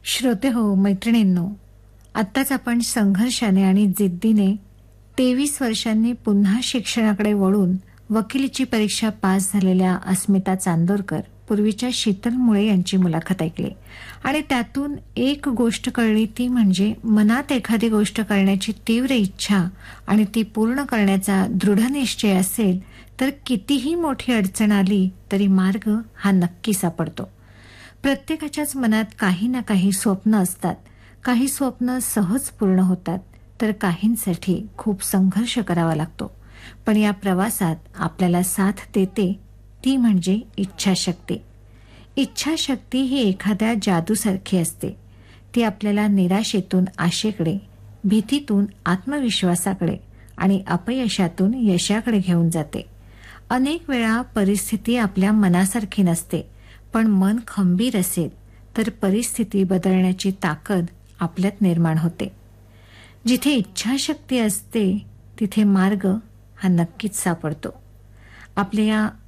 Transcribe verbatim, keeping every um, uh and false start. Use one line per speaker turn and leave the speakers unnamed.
श्रोते हो, मैत्रिणींनो, आत्ताच आपण संघर्षाने आणि जिद्दीने तेवीस वर्षांनी पुन्हा शिक्षणाकडे वळून वकिलीची परीक्षा पास झालेल्या अस्मिता चांदोरकर, पूर्वीच्या शीतल मुळे यांची मुलाखत ऐकली आणि त्यातून एक गोष्ट कळली, ती म्हणजे मनात एखादी गोष्ट करण्याची तीव्र इच्छा आणि ती पूर्ण करण्याचा दृढ निश्चय असेल तर कितीही मोठी अडचण आली तरी मार्ग हा नक्की सापडतो. प्रत्येकाच्याच मनात काही ना काही स्वप्न असतात. काही स्वप्न सहज पूर्ण होतात तर काहींसाठी खूप संघर्ष करावा लागतो. पण या प्रवासात आपल्याला साथ देते ती म्हणजे इच्छाशक्ती. इच्छाशक्ती ही एखाद्या जादूसारखी असते. ती आपल्याला निराशेतून आशेकडे, भीतीतून आत्मविश्वासाकडे आणि अपयशातून यशाकडे घेऊन जाते. अनेक वेळा परिस्थिती आपल्या मनासारखी नसते, पण मन खंबीर असेल तर परिस्थिती बदलण्याची ताकद आपल्यात निर्माण होते. जिथे इच्छाशक्ती असते तिथे मार्ग हा नक्कीच सापडतो. आपल्या